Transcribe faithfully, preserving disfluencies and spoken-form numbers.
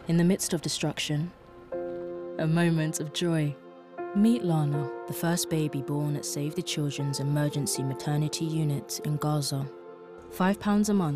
In the midst of destruction, a moment of joy. Meet Lana, the first baby born at Save the Children's emergency maternity unit in Gaza. Five pounds a month